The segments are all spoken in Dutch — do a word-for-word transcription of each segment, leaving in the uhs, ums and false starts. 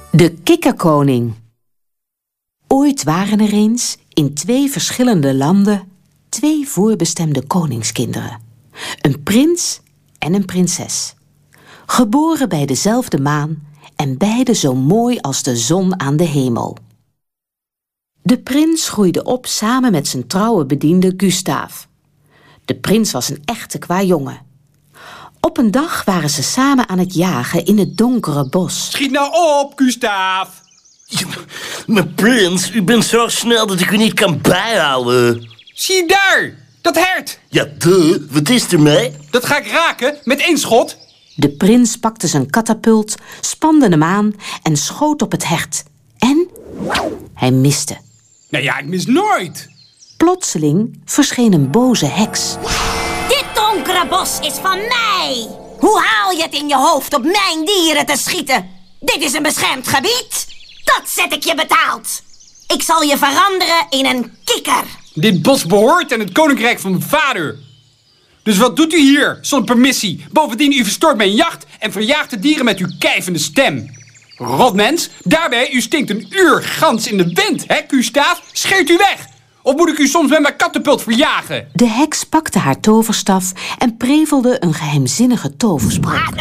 De kikkerkoning. Ooit waren er eens, in twee verschillende landen, twee voorbestemde koningskinderen. Een prins en een prinses. Geboren bij dezelfde maan en beide zo mooi als de zon aan de hemel. De prins groeide op samen met zijn trouwe bediende Gustaaf. De prins was een echte kwajongen. Op een dag waren ze samen aan het jagen in het donkere bos. Schiet nou op, Gustaaf! Ja, maar prins, u bent zo snel dat ik u niet kan bijhouden. Zie je daar, dat hert! Ja, duh, wat is er mee? Dat ga ik raken met één schot. De prins pakte zijn katapult, spande hem aan en schoot op het hert. En hij miste. Nou ja, ik mis nooit. Plotseling verscheen een boze heks. Dit donkere bos is van mij. Hoe haal je het in je hoofd op mijn dieren te schieten? Dit is een beschermd gebied. Dat zet ik je betaald. Ik zal je veranderen in een kikker. Dit bos behoort aan het koninkrijk van mijn vader. Dus wat doet u hier, zonder permissie? Bovendien, u verstoort mijn jacht en verjaagt de dieren met uw kijvende stem. Rotmens, daarbij, u stinkt een uur gans in de wind, hè, Gustaaf? Scheert u weg! Of moet ik u soms met mijn katapult verjagen? De heks pakte haar toverstaf en prevelde een geheimzinnige toverspraak.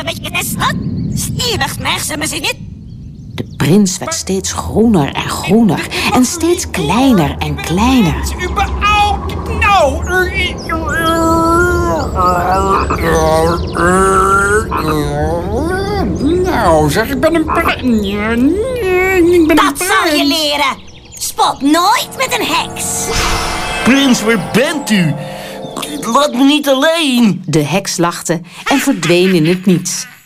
De prins werd steeds groener en groener en steeds kleiner en kleiner. U beouwt nou! Nou, zeg, ik ben een prins. Ik ben Dat zal je leren. Spot nooit met een heks. Prins, waar bent u? Laat me niet alleen. De heks lachte en verdween in het niets.